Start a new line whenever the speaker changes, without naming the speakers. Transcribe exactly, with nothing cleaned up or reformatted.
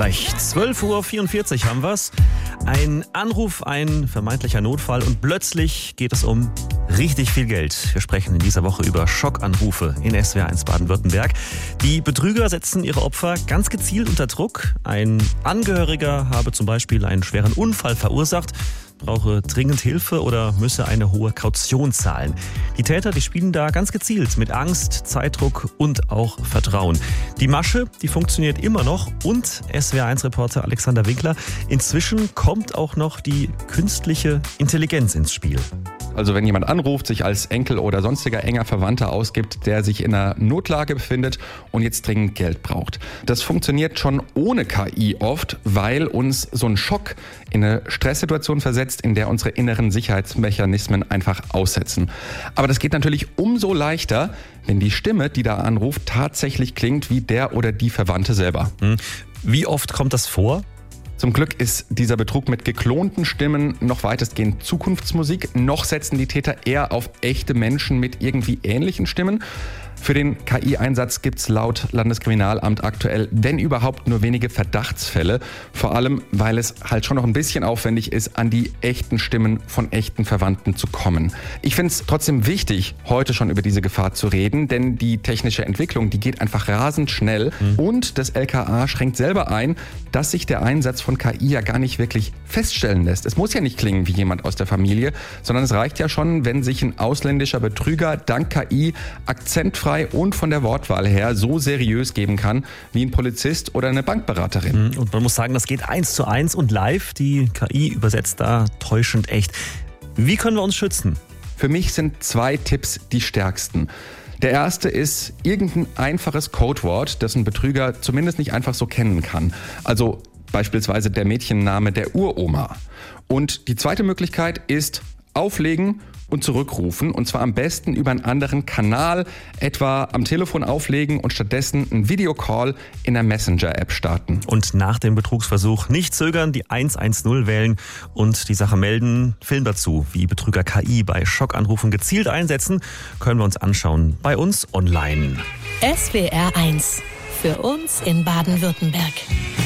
Gleich zwölf Uhr vierundvierzig haben wir's. Ein Anruf, ein vermeintlicher Notfall und plötzlich geht es um richtig viel Geld. Wir sprechen in dieser Woche über Schockanrufe in S W R eins Baden-Württemberg. Die Betrüger setzen ihre Opfer ganz gezielt unter Druck. Ein Angehöriger habe zum Beispiel einen schweren Unfall verursacht, brauche dringend Hilfe oder müsse eine hohe Kaution zahlen. Die Täter, die spielen da ganz gezielt mit Angst, Zeitdruck und auch Vertrauen. Die Masche, die funktioniert immer noch und S W R eins Reporter Alexander Winkler, inzwischen kommt auch noch die künstliche Intelligenz ins Spiel.
Also wenn jemand anruft, sich als Enkel oder sonstiger enger Verwandter ausgibt, der sich in einer Notlage befindet und jetzt dringend Geld braucht. Das funktioniert schon ohne K I oft, weil uns so ein Schock in eine Stresssituation versetzt, in der unsere inneren Sicherheitsmechanismen einfach aussetzen. Aber das geht natürlich umso leichter, wenn die Stimme, die da anruft, tatsächlich klingt wie der oder die Verwandte selber.
Wie oft kommt das vor?
Zum Glück ist dieser Betrug mit geklonten Stimmen noch weitestgehend Zukunftsmusik. Noch setzen die Täter eher auf echte Menschen mit irgendwie ähnlichen Stimmen. Für den K I-Einsatz gibt es laut Landeskriminalamt aktuell, wenn überhaupt, nur wenige Verdachtsfälle. Vor allem, weil es halt schon noch ein bisschen aufwendig ist, an die echten Stimmen von echten Verwandten zu kommen. Ich finde es trotzdem wichtig, heute schon über diese Gefahr zu reden, denn die technische Entwicklung, die geht einfach rasend schnell. Mhm. Und das L K A schränkt selber ein, dass sich der Einsatz von K I ja gar nicht wirklich feststellen lässt. Es muss ja nicht klingen wie jemand aus der Familie, sondern es reicht ja schon, wenn sich ein ausländischer Betrüger dank K I akzentfrei und von der Wortwahl her so seriös geben kann wie ein Polizist oder eine Bankberaterin.
Und man muss sagen, das geht eins zu eins und live. Die K I übersetzt da täuschend echt. Wie können wir uns schützen?
Für mich sind zwei Tipps die stärksten. Der erste ist irgendein einfaches Codewort, das ein Betrüger zumindest nicht einfach so kennen kann. Also beispielsweise der Mädchenname der Uroma. Und die zweite Möglichkeit ist auflegen und zurückrufen, und zwar am besten über einen anderen Kanal, etwa am Telefon auflegen und stattdessen einen Videocall in der Messenger-App starten.
Und nach dem Betrugsversuch nicht zögern, die eins eins null wählen und die Sache melden. Film dazu, wie Betrüger K I bei Schockanrufen gezielt einsetzen, können wir uns anschauen bei uns online.
S W R eins. Für uns in Baden-Württemberg.